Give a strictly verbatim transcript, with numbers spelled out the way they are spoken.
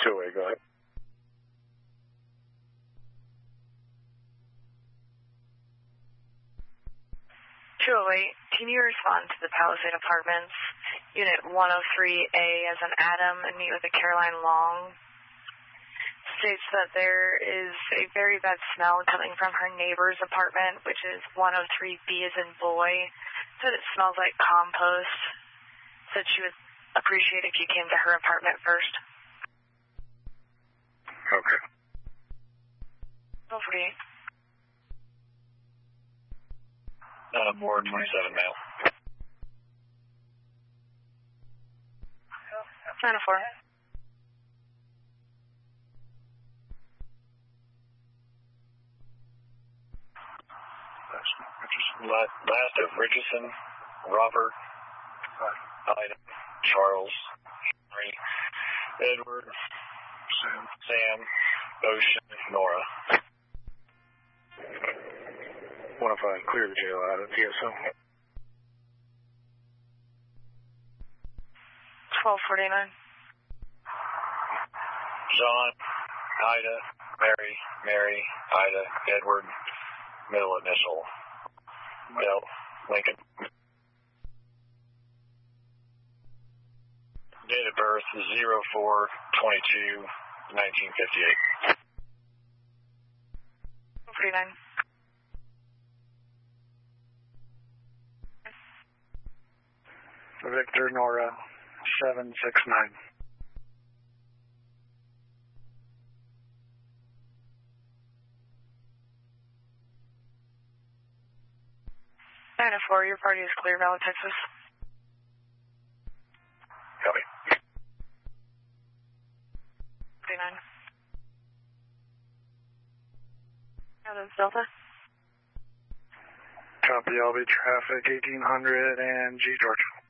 two oh eight, go ahead. two oh eight, can you respond to the Palisade Apartments, Unit one oh three A as an Adam, and meet with a Caroline Long? States that there is a very bad smell coming from her neighbor's apartment, which is one oh three B as in boy. Said it smells like compost. Said she would appreciate if you came to her apartment first. Okay. twelve forty-eight. Uh, board twenty-seven male. nine oh four. Last, last of Richardson, Robert, Ida, Charles, Henry, Edward, Sam, Sam, Ocean, Nora. one oh five, clear the jail out of T S O. twelve forty-nine. John, Ida, Mary, Mary, Ida, Edward, middle initial, L, Lincoln. Date of birth is zero four twenty-two nineteen fifty-eight. forty-nine. Victor, Nora, seven six nine. nine oh four, your party is clear, Valley, Texas. Copy. forty-nine. Out of Delta. Copy, L B traffic eighteen hundred and G George.